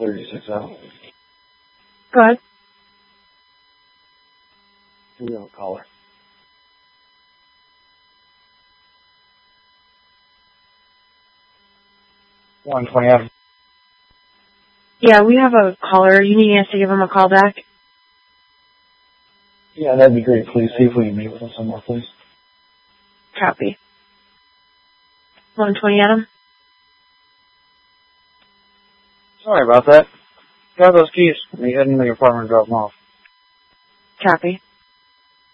36 out. Go ahead. We have a caller. 120 Adam. Yeah, we have a caller. You need us to give him a call back? Yeah, that'd be great. Please see if we can meet with him somewhere, please. Copy. 120 Adam? Sorry about that. Grab those keys. You head into the apartment and drop them off. Copy.